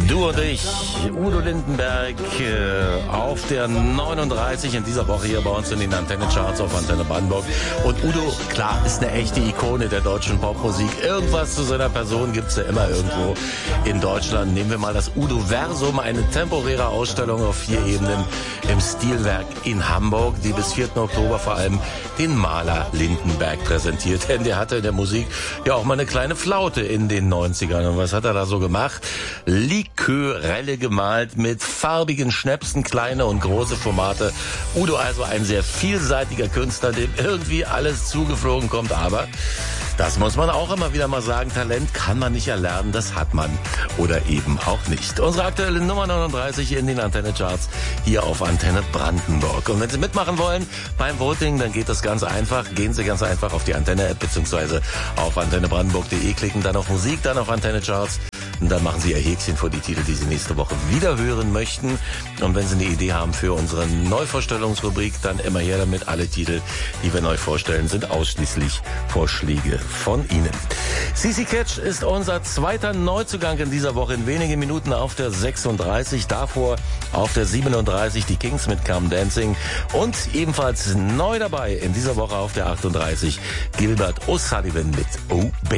Du und ich, Udo Lindenberg, auf der 39 in dieser Woche hier bei uns in den Antenne-Charts auf Antenne Brandenburg. Und Udo, klar, ist eine echte Ikone der deutschen Popmusik. Irgendwas zu seiner Person gibt's ja immer irgendwo in Deutschland. Nehmen wir mal das Udo-Versum, eine temporäre Ausstellung auf 4 Ebenen im Stilwerk in Hamburg, die bis 4. Oktober vor allem den Maler Lindenberg präsentiert. Denn der hatte in der Musik ja auch mal eine kleine Flaute in den 90ern. Und was hat er da so gemacht? Likörelle gemalt mit farbigen Schnäpsen, kleine und große Formate. Udo also ein sehr vielseitiger Künstler, dem irgendwie alles zugeflogen kommt, aber das muss man auch immer wieder mal sagen, Talent kann man nicht erlernen, das hat man oder eben auch nicht. Unsere aktuelle Nummer 39 in den Antenne-Charts hier auf Antenne Brandenburg. Und wenn Sie mitmachen wollen beim Voting, dann geht das ganz einfach. Gehen Sie ganz einfach auf die Antenne-App bzw. auf antennebrandenburg.de, klicken dann auf Musik, dann auf Antenne-Charts. Und dann machen Sie Ihr Häkchen vor die Titel, die Sie nächste Woche wieder hören möchten. Und wenn Sie eine Idee haben für unsere Neuvorstellungsrubrik, dann immer her damit. Alle Titel, die wir neu vorstellen, sind ausschließlich Vorschläge von Ihnen. CC Catch ist unser zweiter Neuzugang in dieser Woche. In wenigen Minuten auf der 36, davor auf der 37 die Kings mit Come Dancing. Und ebenfalls neu dabei in dieser Woche auf der 38 Gilbert O'Sullivan mit Oh Baby.